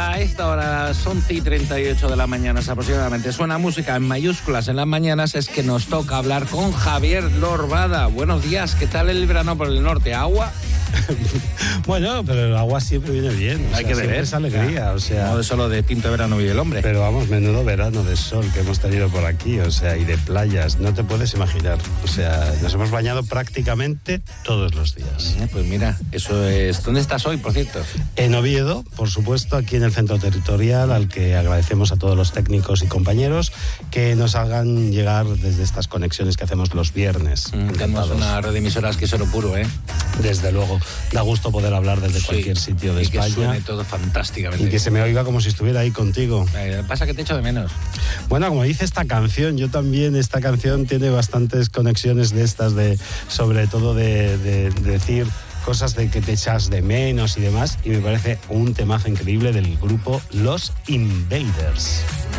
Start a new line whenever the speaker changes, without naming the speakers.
A esta hora, las 11:38 de la mañana aproximadamente, suena música en mayúsculas en las mañanas, es que nos toca hablar con Javier Lorbada. Buenos días, ¿qué tal el verano por el norte? ¿Agua?
Bueno, pero el agua siempre viene bien.
Hay que beber.
Es alegría, o sea.
No solo de tinto de verano vive el hombre.
Pero vamos, menudo verano de sol que hemos tenido por aquí, o sea, y de playas, no te puedes imaginar. O sea, nos hemos bañado prácticamente todos los días.
Pues mira, eso es... ¿Dónde estás hoy, por cierto?
En Oviedo, por supuesto, aquí en el centro territorial, al que agradecemos a todos los técnicos y compañeros que nos hagan llegar desde estas conexiones que hacemos los viernes.
Tenemos una red de emisoras que es oro puro, ¿eh?
Desde luego, da gusto poder hablar desde cualquier sitio de España.
Y que suene todo fantásticamente.
Y que se me oiga como si estuviera ahí contigo.
Pasa que te echo de menos.
Bueno, como dice esta canción, yo también, esta canción tiene bastantes conexiones de estas, sobre todo de decir cosas de que te echas de menos y demás, y me parece un temazo increíble del grupo Los Invaders.